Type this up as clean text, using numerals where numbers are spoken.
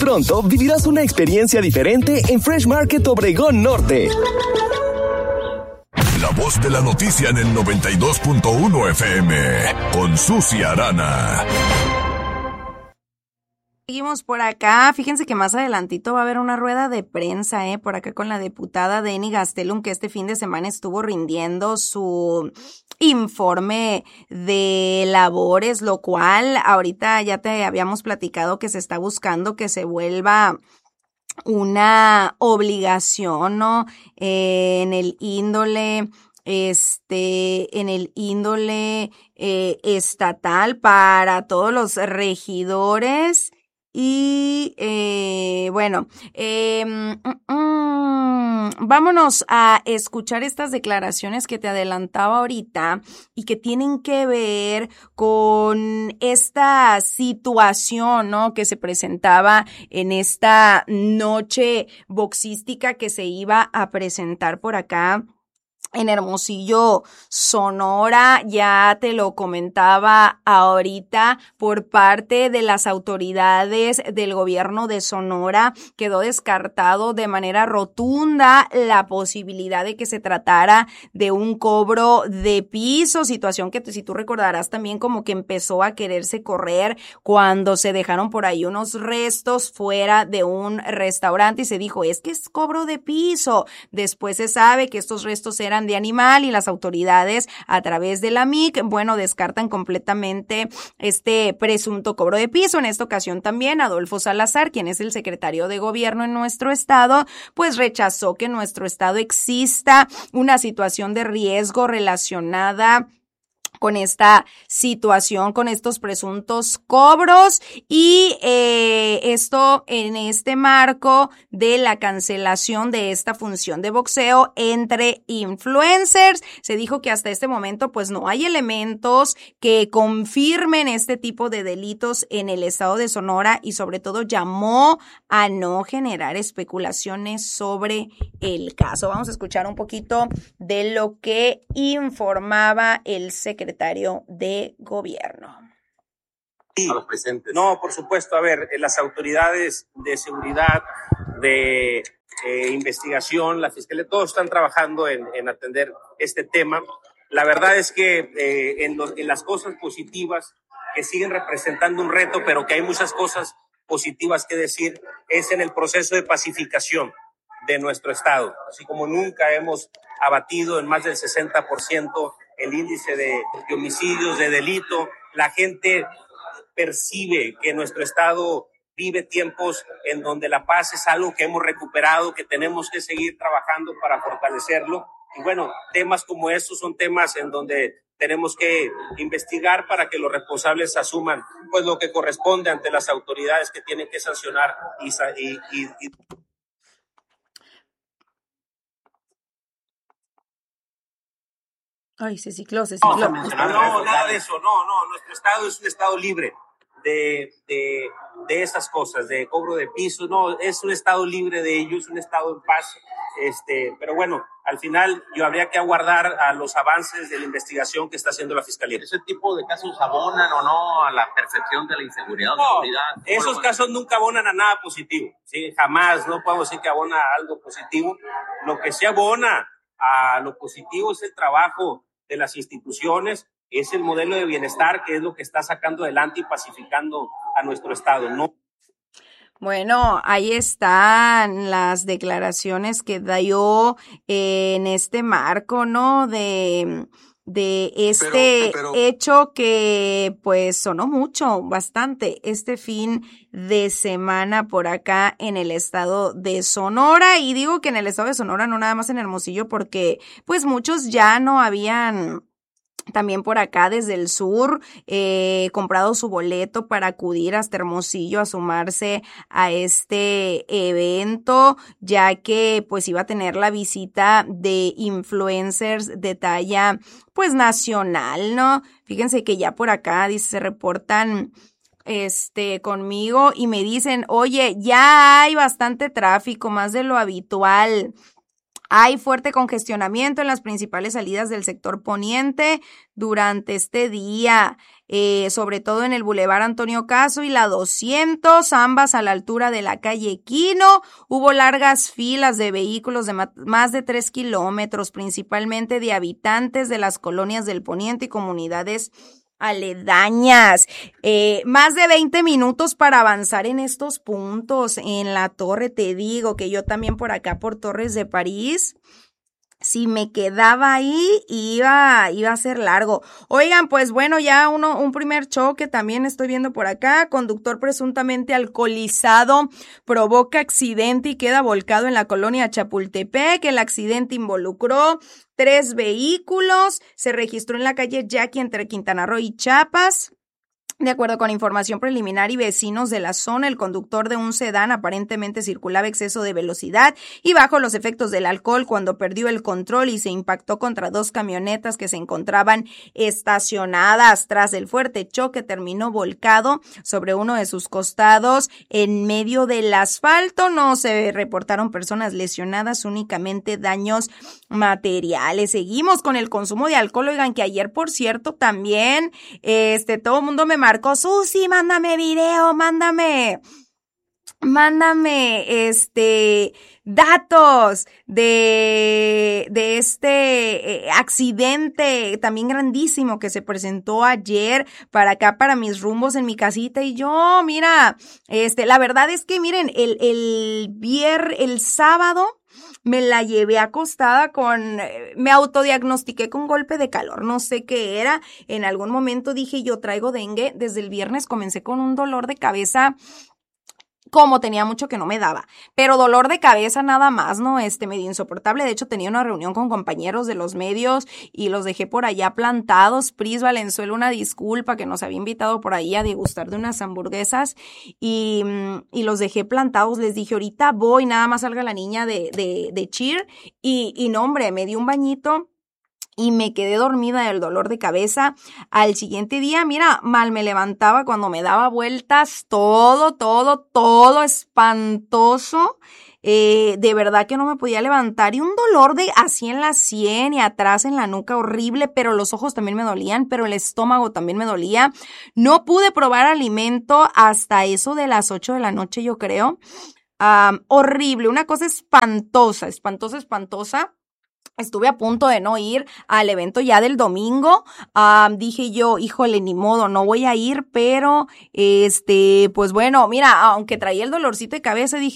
Pronto vivirás una experiencia diferente en Fresh Market Obregón Norte. La voz de la noticia en el 92.1 FM con Susi Arana. Seguimos por acá. Fíjense que más adelantito va a haber una rueda de prensa, por acá con la diputada Denny Gastelum, que este fin de semana estuvo rindiendo su informe de labores, lo cual ahorita ya te habíamos platicado que se está buscando que se vuelva una obligación, ¿no? En el índole estatal para todos los regidores. Y vámonos a escuchar estas declaraciones que te adelantaba ahorita y que tienen que ver con esta situación, ¿no? Que se presentaba en esta noche boxística que se iba a presentar por acá en Hermosillo, Sonora. Ya te lo comentaba ahorita, por parte de las autoridades del gobierno de Sonora quedó descartado de manera rotunda la posibilidad de que se tratara de un cobro de piso, situación que si tú recordarás también como que empezó a quererse correr cuando se dejaron por ahí unos restos fuera de un restaurante y se dijo, es que es cobro de piso. Después se sabe que estos restos eran de animal y las autoridades a través de la MIC, descartan completamente este presunto cobro de piso. En esta ocasión también Adolfo Salazar, quien es el secretario de gobierno en nuestro estado, pues rechazó que en nuestro estado exista una situación de riesgo relacionada con esta situación, con estos presuntos cobros y esto en este marco de la cancelación de esta función de boxeo entre influencers. Se dijo que hasta este momento pues no hay elementos que confirmen este tipo de delitos en el estado de Sonora y sobre todo llamó a no generar especulaciones sobre el caso. Vamos a escuchar un poquito de lo que informaba el secretario de gobierno. Sí, a los presentes. No, por supuesto. A ver, las autoridades de seguridad, de investigación, la fiscalía, todos están trabajando en atender este tema. La verdad es que en las cosas positivas que siguen representando un reto, pero que hay muchas cosas positivas que decir, es en el proceso de pacificación de nuestro estado. Así como nunca hemos abatido en más del 60% el índice de homicidios, de delito. La gente percibe que nuestro estado vive tiempos en donde la paz es algo que hemos recuperado, que tenemos que seguir trabajando para fortalecerlo. Y bueno, temas como estos son temas en donde tenemos que investigar para que los responsables asuman pues lo que corresponde ante las autoridades que tienen que sancionar y Ay, se cicló. No, nada de eso. No. Nuestro estado es un estado libre de esas cosas, de cobro de piso. No, es un estado libre de ello, es un estado en paz. Pero bueno, al final yo habría que aguardar a los avances de la investigación que está haciendo la fiscalía. ¿Ese tipo de casos abonan o no a la percepción de la inseguridad o seguridad? Esos casos nunca abonan a nada positivo. ¿Sí? Jamás, no podemos decir que abona a algo positivo. Lo que sí abona a lo positivo es el trabajo de las instituciones, es el modelo de bienestar que es lo que está sacando adelante y pacificando a nuestro estado, ¿no? Bueno, ahí están las declaraciones que dio en este marco, ¿no? De este hecho que pues sonó bastante este fin de semana por acá en el estado de Sonora. Y digo que en el estado de Sonora, no nada más en Hermosillo, porque pues muchos ya no habían también por acá desde el sur comprado su boleto para acudir hasta Hermosillo a sumarse a este evento, ya que pues iba a tener la visita de influencers de talla pues nacional, ¿no? Fíjense que ya por acá se reportan conmigo y me dicen, oye, ya hay bastante tráfico, más de lo habitual. Hay fuerte congestionamiento en las principales salidas del sector poniente durante este día, sobre todo en el Boulevard Antonio Caso y la 200, ambas a la altura de la calle Quino. Hubo largas filas de vehículos de más de 3 kilómetros, principalmente de habitantes de las colonias del poniente y comunidades aledañas. Más de 20 minutos para avanzar en estos puntos. En la torre, te digo que yo también por acá por Torres de París, si me quedaba ahí, iba a ser largo. Oigan, pues bueno, ya un primer choque también estoy viendo por acá. Conductor presuntamente alcoholizado provoca accidente y queda volcado en la colonia Chapultepec. El accidente involucró 3 vehículos. Se registró en la calle Yaqui entre Quintana Roo y Chiapas. De acuerdo con información preliminar y vecinos de la zona, el conductor de un sedán aparentemente circulaba a exceso de velocidad y bajo los efectos del alcohol cuando perdió el control y se impactó contra 2 camionetas que se encontraban estacionadas. Tras el fuerte choque, terminó volcado sobre uno de sus costados en medio del asfalto. No se reportaron personas lesionadas, únicamente daños materiales. Seguimos con el consumo de alcohol. Oigan, que ayer, por cierto, también todo el mundo me marcó: Susi, mándame video, mándame datos de este accidente también grandísimo que se presentó ayer para acá, para mis rumbos en mi casita. Y yo, mira, la verdad es que miren, el sábado me la llevé acostada me autodiagnostiqué con golpe de calor, no sé qué era. En algún momento dije, yo traigo dengue. Desde el viernes comencé con un dolor de cabeza, como tenía mucho que no me daba, pero dolor de cabeza nada más, ¿no? Medio insoportable. De hecho, tenía una reunión con compañeros de los medios y los dejé por allá plantados. Pris Valenzuela, una disculpa, que nos había invitado por ahí a degustar de unas hamburguesas y los dejé plantados. Les dije, ahorita voy, nada más salga la niña de cheer y no, hombre, me di un bañito y me quedé dormida del dolor de cabeza. Al siguiente día, mira, mal me levantaba cuando me daba vueltas, todo espantoso. De verdad que no me podía levantar y un dolor así en la sien y atrás en la nuca horrible, pero los ojos también me dolían, pero el estómago también me dolía. No pude probar alimento hasta eso de las 8 de la noche, yo creo. Horrible, una cosa espantosa. Estuve a punto de no ir al evento ya del domingo. Dije yo, híjole, ni modo, no voy a ir, pero pues bueno, mira, aunque traía el dolorcito de cabeza, dije